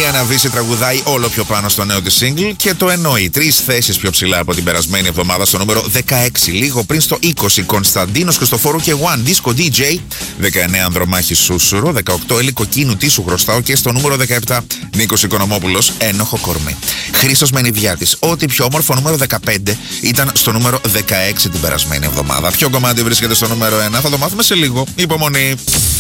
Ριάννα Βύση τραγουδάει όλο πιο πάνω στο νέο της single και το εννοεί. 3 θέσεις πιο ψηλά από την περασμένη εβδομάδα στο νούμερο 16. Λίγο πριν στο 20, Κωνσταντίνος Χριστοφόρου και One Disco DJ. 19, Ανδρομάχη Σούσουρο. 18, Έλλη Κοκκίνου, τι σου χρωστάω. Και στο νούμερο 17, Νίκος Οικονομόπουλος, Ένοχο κορμί. Χρήστος Μενιδιάτης, ό,τι πιο όμορφο, νούμερο 15, ήταν στο νούμερο 16 την περασμένη εβδομάδα. Ποιο κομμάτι βρίσκεται στο νούμερο 1, θα το μάθουμε σε λίγο. Υπομονή.